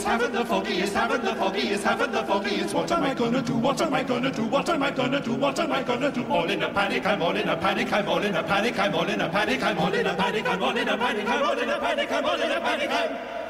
having the foggiest, having the foggiest, having the foggiest. What am I gonna do? What am I gonna do? What am I gonna do? What am I gonna do? All in a panic, I'm all in a panic, I'm all in a panic, I'm all in a panic, I'm all in a panic, I'm all in a panic, I'm all in a panic, I'm all in a panic, I'm